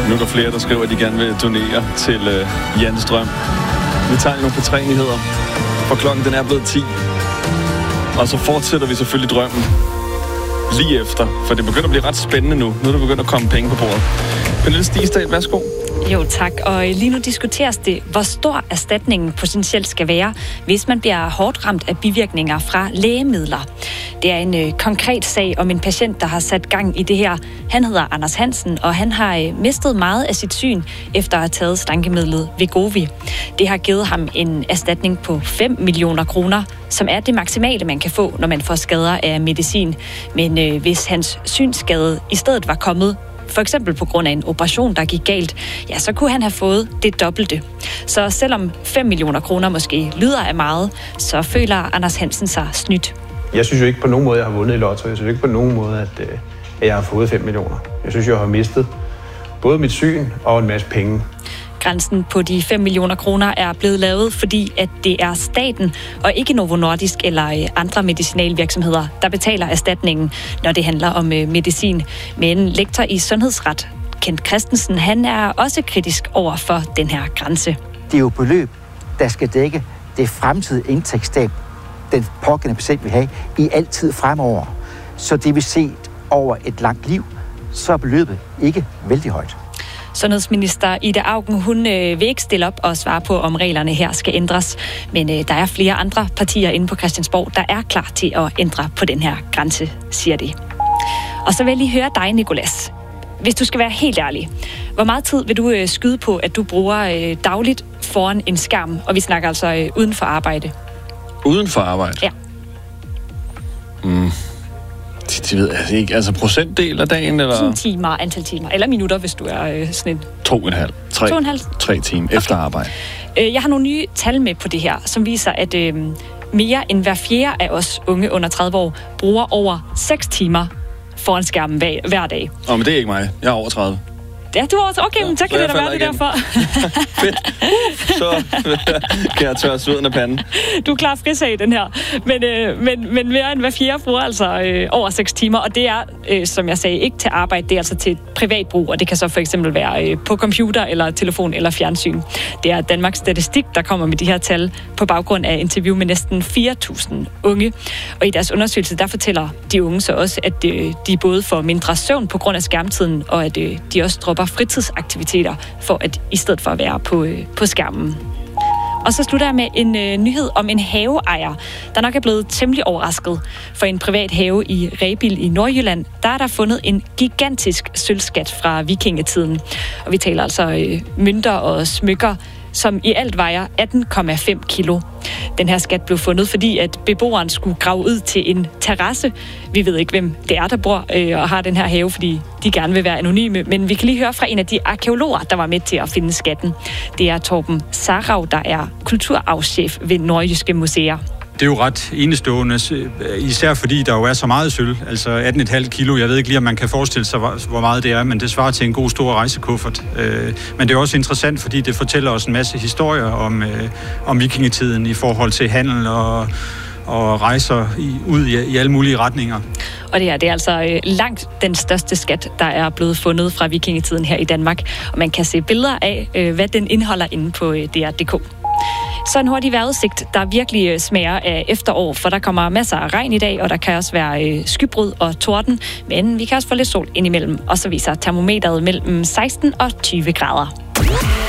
Nu er der flere, der skriver, at de gerne vil donere til Jans drøm. Vi tager nogle P3-nyheder, for klokken den er blevet 10. Og så fortsætter vi selvfølgelig drømmen lige efter, for det begynder at blive ret spændende nu. Nu er der begyndt at komme penge på bordet. Pernille Stigsdal, værsgo. Jo, tak. Og lige nu diskuteres det, hvor stor erstatningen potentielt skal være, hvis man bliver hårdt ramt af bivirkninger fra lægemidler. Det er en konkret sag om en patient, der har sat gang i det her. Han hedder Anders Hansen, og han har mistet meget af sit syn efter at have taget slankemidlet Wegovy. Det har givet ham en erstatning på 5 millioner kroner, som er det maksimale, man kan få, når man får skader af medicin. Men hvis hans synsskade i stedet var kommet, for eksempel på grund af en operation, der gik galt, ja, så kunne han have fået det dobbelte. Så selvom 5 millioner kroner måske lyder af meget, så føler Anders Hansen sig snydt. Jeg synes jo ikke på nogen måde, jeg har vundet i lotto. Jeg synes ikke på nogen måde, at jeg har fået 5 millioner. Jeg synes, jeg har mistet både mit syn og en masse penge. Grænsen på de 5 millioner kroner er blevet lavet, fordi at det er staten og ikke Novo Nordisk eller andre medicinalvirksomheder, der betaler erstatningen, når det handler om medicin. Men lektor i sundhedsret, Kent Christensen, han er også kritisk over for den her grænse. Det er jo beløb, der skal dække det fremtidige indtægtstab, den pågældende patient vil have i altid fremover. Så det vil se over et langt liv, så er beløbet ikke vældig højt. Sundhedsminister Ida Auken, hun vil ikke stille op og svare på, om reglerne her skal ændres. Men der er flere andre partier inde på Christiansborg, der er klar til at ændre på den her grænse, siger de. Og så vil jeg lige høre dig, Nicolas. Hvis du skal være helt ærlig, hvor meget tid vil du skyde på, at du bruger dagligt foran en skærm? Og vi snakker altså uden for arbejde. Uden for arbejde? Ja. Det ved jeg ikke. Altså procentdel af dagen, eller? Sådan timer, antal timer. Eller minutter, hvis du er sådan en... 2,5. 3 timer efter arbejde. Jeg har nogle nye tal med på det her, som viser, at mere end hver fjerde af os unge under 30 år bruger over 6 timer foran skærmen hver dag. Men det er ikke mig. Jeg er over 30. Ja, du er også... Okay, men så kan det da være det derfor. Fedt. Så kan jeg tørre sveden af panden. Du er klar frisag, den her. Men mere end hver fjerde bruger altså over 6 timer, og det er, som jeg sagde, ikke til arbejde, det er altså til privat brug, og det kan så for eksempel være på computer, eller telefon, eller fjernsyn. Det er Danmarks Statistik, der kommer med de her tal på baggrund af interview med næsten 4.000 unge. Og i deres undersøgelse, der fortæller de unge så også, at de både får mindre søvn på grund af skærmtiden, og at de også dropper fritidsaktiviteter for at i stedet for at være på skærmen. Og så slutter jeg med en nyhed om en haveejer, der nok er blevet temmelig overrasket. For en privat have i Rebild i Nordjylland, der er der fundet en gigantisk sølvskat fra vikingetiden. Og vi taler altså mønter og smykker, som i alt vejer 18,5 kilo. Den her skat blev fundet, fordi at beboeren skulle grave ud til en terrasse. Vi ved ikke, hvem det er, der bor og har den her have, fordi de gerne vil være anonyme. Men vi kan lige høre fra en af de arkæologer, der var med til at finde skatten. Det er Torben Sarau, der er kulturarvschef ved Nordjyske Museer. Det er jo ret enestående, især fordi der jo er så meget sølv, altså 18,5 kilo. Jeg ved ikke lige, om man kan forestille sig, hvor meget det er, men det svarer til en god stor rejsekuffert. Men det er også interessant, fordi det fortæller os en masse historier om vikingetiden i forhold til handel og rejser ud i alle mulige retninger. Og det er altså langt den største skat, der er blevet fundet fra vikingetiden her i Danmark. Og man kan se billeder af, hvad den indeholder inde på DR.dk. Så en hurtig vejrudsigt, der virkelig smager af efterår, for der kommer masser af regn i dag, og der kan også være skybrud og torden, men vi kan også få lidt sol indimellem, og så viser termometeret mellem 16 og 20 grader.